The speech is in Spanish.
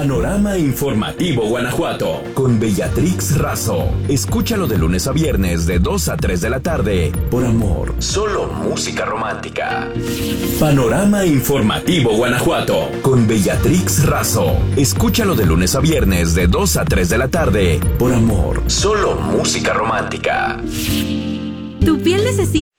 Panorama Informativo Guanajuato con Bellatrix Razo. Escúchalo de lunes a viernes de 2 a 3 de la tarde por Amor. Solo música romántica. Panorama Informativo Guanajuato con Bellatrix Razo. Escúchalo de lunes a viernes de 2 a 3 de la tarde por Amor. Solo música romántica. Tu piel necesita